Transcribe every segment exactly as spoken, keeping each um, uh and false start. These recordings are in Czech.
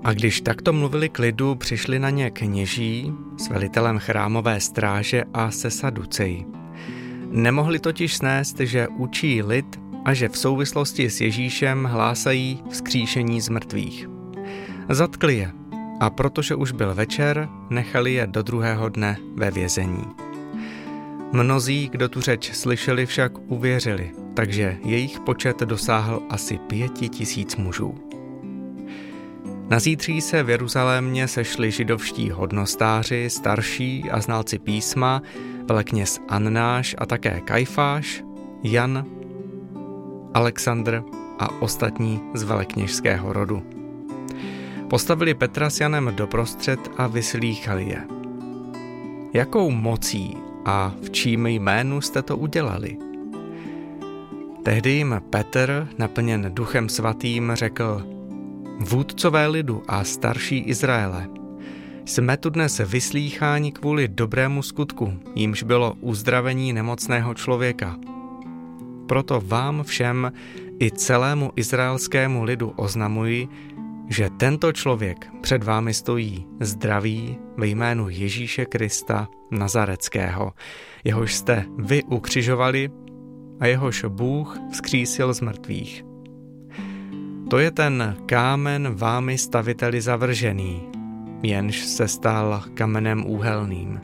A když takto mluvili k lidu, přišli na ně kněží s velitelem chrámové stráže a se saduceji. Nemohli totiž snést, že učí lid a že v souvislosti s Ježíšem hlásají vzkříšení z mrtvých. Zatkli je a protože už byl večer, nechali je do druhého dne ve vězení. Mnozí, kdo tu řeč slyšeli, však uvěřili, takže jejich počet dosáhl asi pěti tisíc mužů. Na zítří se v Jeruzalémě sešli židovští hodnostáři, starší a znalci písma, velekněz Annáš a také Kajfáš, Jan, Alexandr a ostatní z velekněžského rodu. Postavili Petra s Janem doprostřed a vyslýchali je. Jakou mocí a v čím jménu jste to udělali? Tehdy jim Petr, naplněn Duchem svatým, řekl: Vůdcové lidu a starší Izraele, jsme tu dnes vyslýcháni kvůli dobrému skutku, jímž bylo uzdravení nemocného člověka. Proto vám všem i celému izraelskému lidu oznamuji, že tento člověk před vámi stojí zdravý ve jménu Ježíše Krista Nazareckého, jehož jste vy ukřižovali a jehož Bůh vzkřísil z mrtvých. To je ten kámen vámi staviteli zavržený, jenž se stal kamenem úhelným.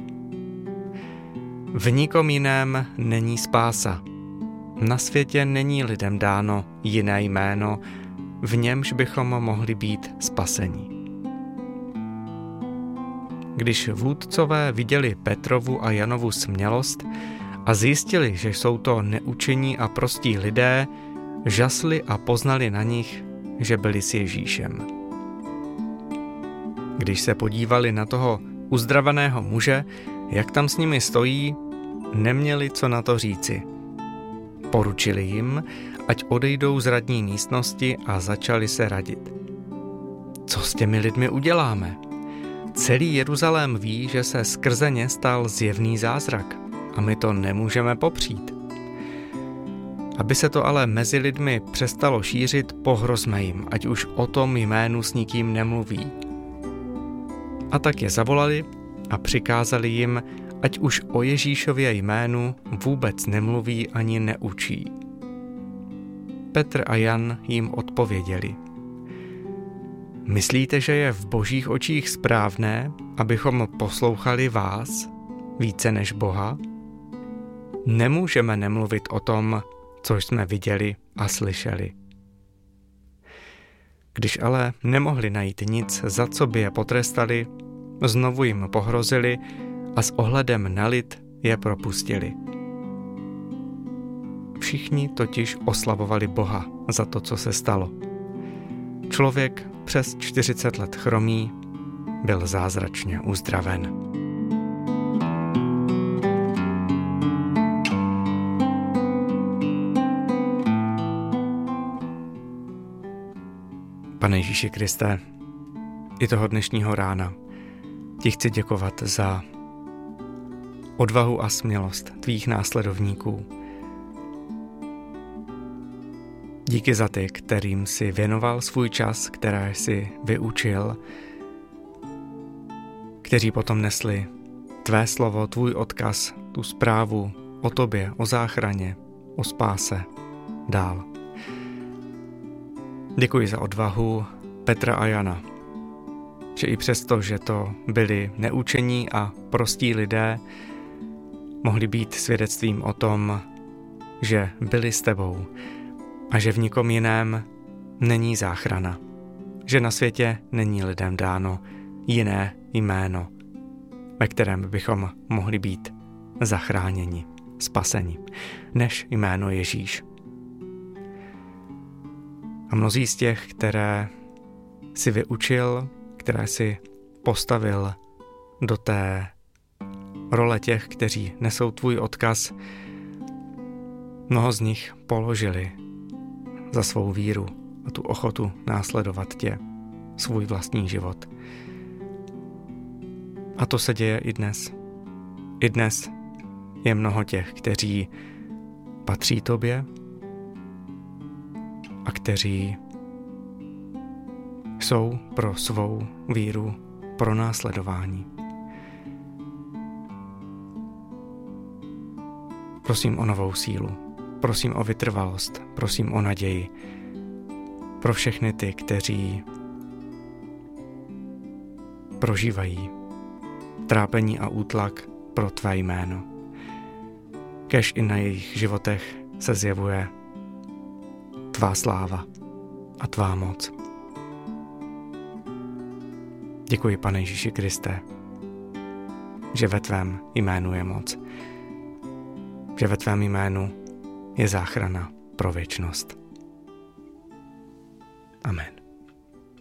V nikom jiném není spása. Na světě není lidem dáno jiné jméno, v němž bychom mohli být spaseni. Když vůdcové viděli Petrovu a Janovu smělost a zjistili, že jsou to neučení a prostí lidé, žasli a poznali na nich, že byli s Ježíšem. Když se podívali na toho uzdraveného muže, jak tam s nimi stojí, neměli co na to říci. Poručili jim, ať odejdou z radní místnosti a začali se radit. Co s těmi lidmi uděláme? Celý Jeruzalém ví, že se skrze ně stal zjevný zázrak a my to nemůžeme popřít. Aby se to ale mezi lidmi přestalo šířit, pohrozme jim, ať už o tom jménu s nikým nemluví. A tak je zavolali a přikázali jim, ať už o Ježíšově jménu vůbec nemluví ani neučí. Petr a Jan jim odpověděli: Myslíte, že je v božích očích správné, abychom poslouchali vás více než Boha? Nemůžeme nemluvit o tom, co jsme viděli a slyšeli. Když ale nemohli najít nic, za co by je potrestali, znovu jim pohrozili a s ohledem na lid je propustili. Všichni totiž oslavovali Boha za to, co se stalo. Člověk přes čtyřicet let chromý byl zázračně uzdraven. Pane Ježíši Kriste, i toho dnešního rána ti chci děkovat za odvahu a smělost tvých následovníků. Díky za ty, kterým si věnoval svůj čas, které si vyučil, kteří potom nesli tvé slovo, tvůj odkaz, tu zprávu o tobě, o záchraně, o spáse dál. Děkuji za odvahu Petra a Jana, že i přesto, že to byli neučení a prostí lidé, mohli být svědectvím o tom, že byli s tebou a že v nikom jiném není záchrana, že na světě není lidem dáno jiné jméno, ve kterém bychom mohli být zachráněni, spaseni, než jméno Ježíš. A mnozí z těch, které si vyučil, které si postavil do té role těch, kteří nesou tvůj odkaz, mnoho z nich položili za svou víru a tu ochotu následovat tě svůj vlastní život. A to se děje i dnes. I dnes je mnoho těch, kteří patří tobě a kteří jsou pro svou víru pronásledování. Prosím o novou sílu, prosím o vytrvalost, prosím o naději pro všechny ty, kteří prožívají trápení a útlak pro tvé jméno. Kéž i na jejich životech se zjevuje tvá sláva a tvá moc. Děkuji, Pane Ježíši Kriste, že ve tvém jménu je moc, že ve tvém jménu je záchrana pro věčnost. Amen.